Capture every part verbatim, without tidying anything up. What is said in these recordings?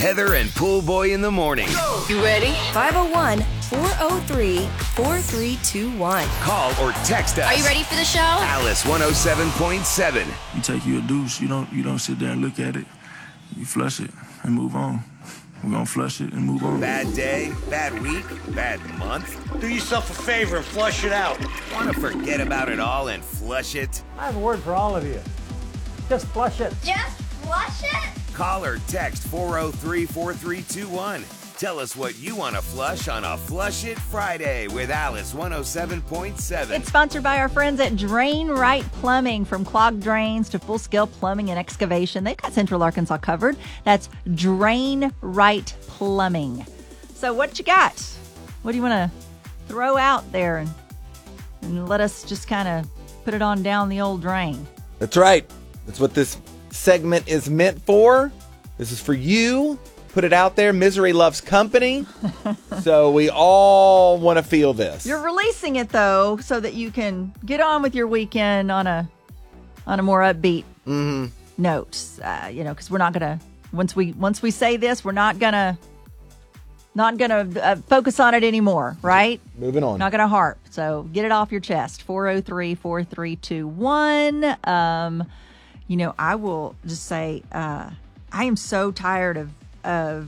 Heather and Pool Boy in the morning. You ready? five oh one, four oh three, four three two one. Call or text us. Are you ready for the show? Alice one oh seven point seven. You take you a douche, you don't you don't sit there and look at it. You flush it and move on. We're gonna flush it and move on. Bad day, bad week, bad month. Do yourself a favor and flush it out. Want to forget about it all and flush it? I have a word for all of you. Just flush it. Just flush it? Call or text four oh three, four three two one. Tell us what you want to flush on a Flush It Friday with Alice one oh seven point seven. It's sponsored by our friends at Drain Right Plumbing. From clogged drains to full-scale plumbing and excavation, they've got Central Arkansas covered. That's Drain Right Plumbing. So what you got? What do you want to throw out there and, and let us just kind of put it on down the old drain? That's right. That's what this segment is meant for. This is for you. Put it out there. Misery loves company. So we all want to feel this. You're releasing it, though, so that you can get on with your weekend on a on a more upbeat mm-hmm. note. Uh, you know, because we're not going to, once we once we say this, we're not going to not going to uh, focus on it anymore, right? Moving on. Not going to harp. So get it off your chest. four oh three, four three two one. Um, you know, I will just say uh, I am so tired of of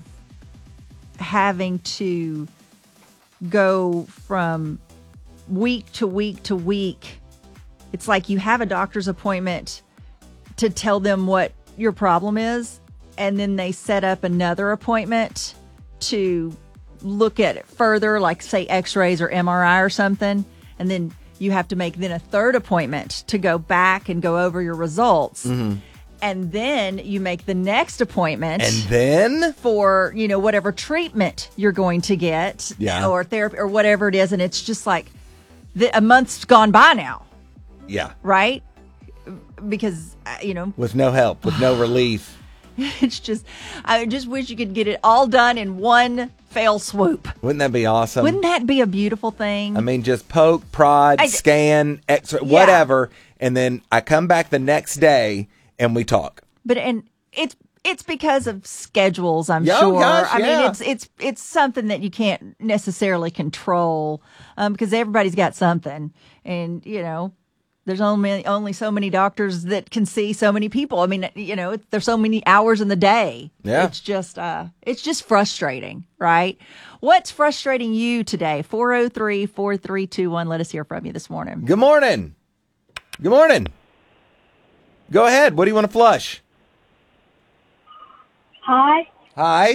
having to go from week to week to week. It's like you have a doctor's appointment to tell them what your problem is, and then they set up another appointment to look at it further, like say x-rays or M R I or something, and then you have to make then a third appointment to go back and go over your results. Mm-hmm. And then you make the next appointment. And then? For, you know, whatever treatment you're going to get. Yeah. Or therapy or whatever it is. And it's just like the, a month's gone by now. Yeah. Right? Because, uh, you know. With no help, with no relief. It's just, I just wish you could get it all done in one fell swoop. Wouldn't that be awesome? Wouldn't that be a beautiful thing? I mean, just poke, prod, I, scan, x-ray, yeah. whatever. And then I come back the next day. And we talk. But and it's it's because of schedules, I'm Yo, sure. Gosh, I yeah. mean, it's it's it's something that you can't necessarily control um, because everybody's got something, and you know, there's only only so many doctors that can see so many people. I mean, you know, there's so many hours in the day. Yeah, it's just uh, it's just frustrating, right? What's frustrating you today? four oh three, four three two one. Let us hear from you this morning. Good morning. Good morning. Go ahead. What do you want to flush? Hi. Hi.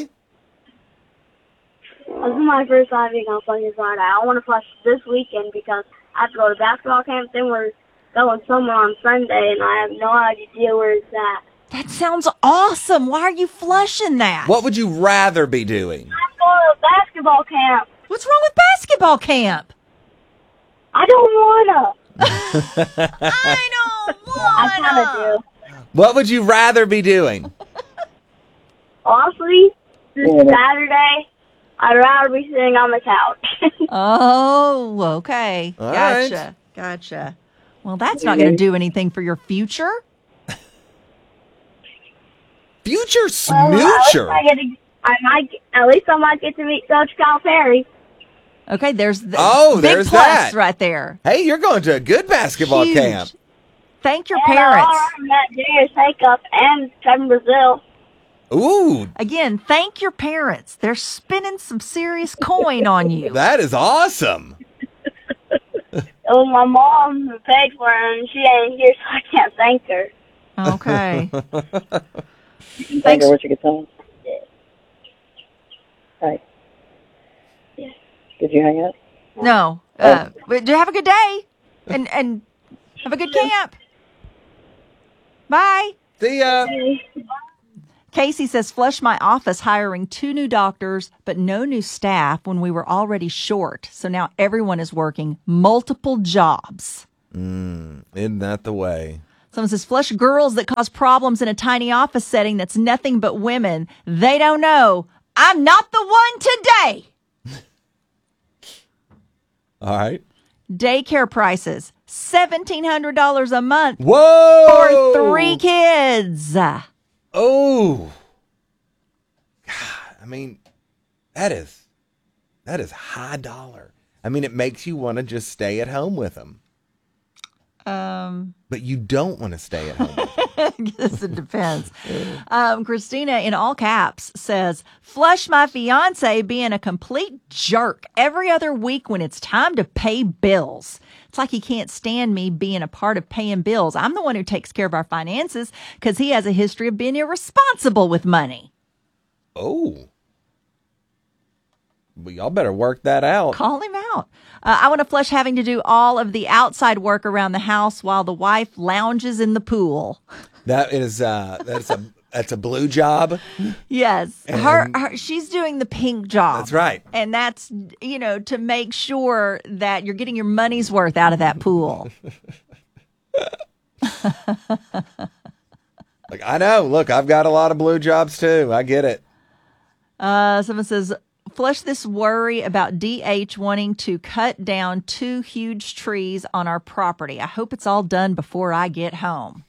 This is my first time being on Flushing Friday. I want to flush this weekend because I have to go to basketball camp. Then we're going somewhere on Sunday, and I have no idea where it's at. That sounds awesome. Why are you flushing that? What would you rather be doing? I'm going to basketball camp. What's wrong with basketball camp? I don't want to. I don't want I kind of do. What would you rather be doing? Honestly, this Saturday, I'd rather be sitting on the couch. Oh, okay. All gotcha. Right. Gotcha. Well, that's not going to do anything for your future. Future Well, smoocher. I, get to, I might, at least I might get to meet Coach Calipari. Okay, there's the oh, big there's plus that right there. Hey, you're going to a good basketball Huge. camp. Thank your and parents. I met Junior Sankup and Kevin Brazil. Ooh. Again, thank your parents. They're spending some serious coin on you. That is awesome. It was my mom who paid for it, and she ain't here, so I can't thank her. Okay. Thank her what you could tell him. Yeah. Hi. Yeah. Did you hang up? No. Uh, but have a good day, and and have a good camp. Bye. See ya. Casey says, flush my office hiring two new doctors, but no new staff when we were already short. So now everyone is working multiple jobs. Mm, isn't that the way? Someone says, flush girls that cause problems in a tiny office setting that's nothing but women. They don't know. I'm not the one today. All right. Daycare prices, seventeen hundred dollars a month. Whoa! For three kids. Oh. God. I mean, that is that is high dollar. I mean, it makes you want to just stay at home with them. Um, but you don't want to stay at home with them. I guess it depends. Um, Christina, in all caps, says, flush my fiance being a complete jerk every other week when it's time to pay bills. It's like he can't stand me being a part of paying bills. I'm the one who takes care of our finances because he has a history of being irresponsible with money. Oh. Well, y'all better work that out. Call him out. Uh, I want to flush having to do all of the outside work around the house while the wife lounges in the pool. That is uh, that's a that's a blue job. Yes, her, her she's doing the pink job. That's right, and that's you know to make sure that you're getting your money's worth out of that pool. Like I know. Look, I've got a lot of blue jobs too. I get it. Uh, someone says, flush this worry about D H wanting to cut down two huge trees on our property. I hope it's all done before I get home.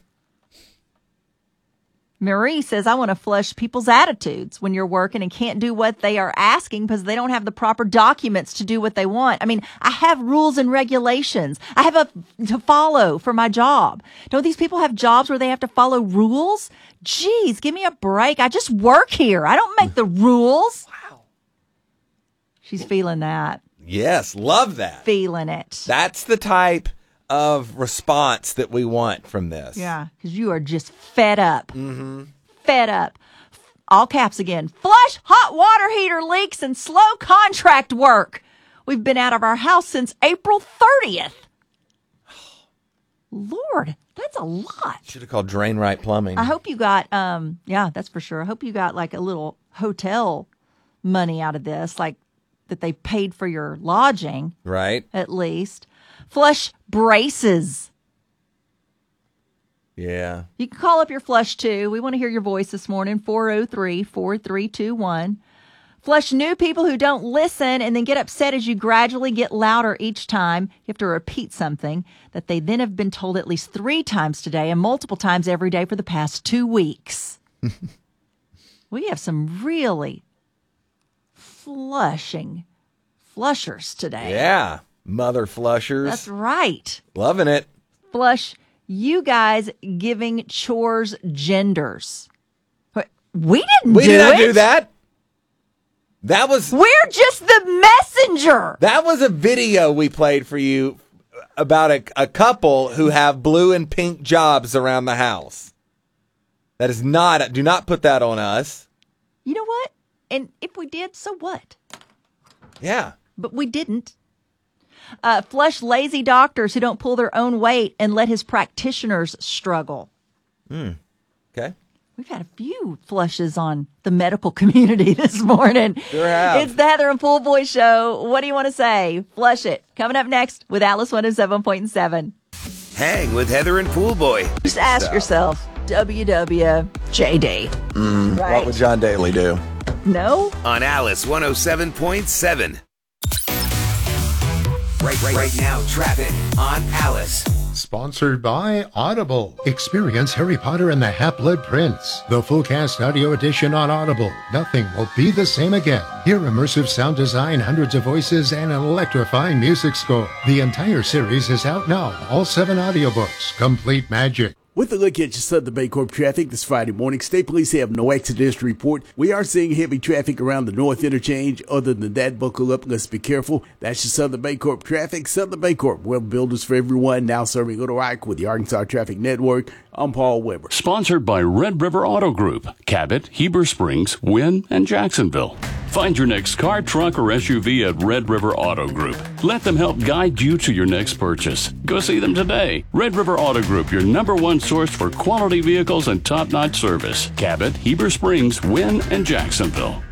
Marie says, I want to flush people's attitudes when you're working and can't do what they are asking because they don't have the proper documents to do what they want. I mean, I have rules and regulations. I have a to follow for my job. Don't these people have jobs where they have to follow rules? Geez, give me a break. I just work here. I don't make the rules. Wow. She's feeling that. Yes, love that. Feeling it. That's the type of response that we want from this. Yeah, because you are just fed up. Mm-hmm. Fed up. All caps again. Flush hot water heater leaks and slow contract work. We've been out of our house since April thirtieth. Lord, that's a lot. Should have called Drain Right Plumbing. I hope you got, um, yeah, that's for sure. I hope you got like a little hotel money out of this, like that they paid for your lodging. Right. At least. Flush braces. Yeah. You can call up your flush too. We want to hear your voice this morning. four oh three, four three two one. Flush new people who don't listen and then get upset as you gradually get louder each time. You have to repeat something that they then have been told at least three times today and multiple times every day for the past two weeks. We have some really flushing flushers today. Yeah. Mother flushers. That's right. Loving it. Flush you guys giving chores genders. We didn't we do did not it. do that. That was... We're just the messenger. That was a video we played for you about a, a couple who have blue and pink jobs around the house. That is not... Do not put that on us. You know what? And if we did, so what? Yeah. But we didn't. Uh, flush lazy doctors who don't pull their own weight and let his practitioners struggle. Hmm. Okay. We've had a few flushes on the medical community this morning. Sure have. It's the Heather and Pool Boy Show. What do you want to say? Flush it. Coming up next with Alice one oh seven point seven. Hang with Heather and Pool Boy. Just ask So. yourself, W W J D. Mm, Right. What would John Daly do? No? On Alice one oh seven point seven. Right, right, right now, traffic on Alice. Sponsored by Audible. Experience Harry Potter and the Half-Blood Prince. The full cast audio edition on Audible. Nothing will be the same again. Hear immersive sound design, hundreds of voices, and an electrifying music score. The entire series is out now. All seven audiobooks. Complete magic. With a look at your Southern Baycorp traffic this Friday morning, State Police have no accidents to report. We are seeing heavy traffic around the North Interchange. Other than that, buckle up. Let's be careful. That's your Southern Baycorp traffic. Southern Baycorp, web builders for everyone, now serving Little Rock with the Arkansas Traffic Network. I'm Paul Weber. Sponsored by Red River Auto Group, Cabot, Heber Springs, Wynn, and Jacksonville. Find your next car, truck, or S U V at Red River Auto Group. Let them help guide you to your next purchase. Go see them today. Red River Auto Group, your number one source for quality vehicles and top-notch service. Cabot, Heber Springs, Wynn, and Jacksonville.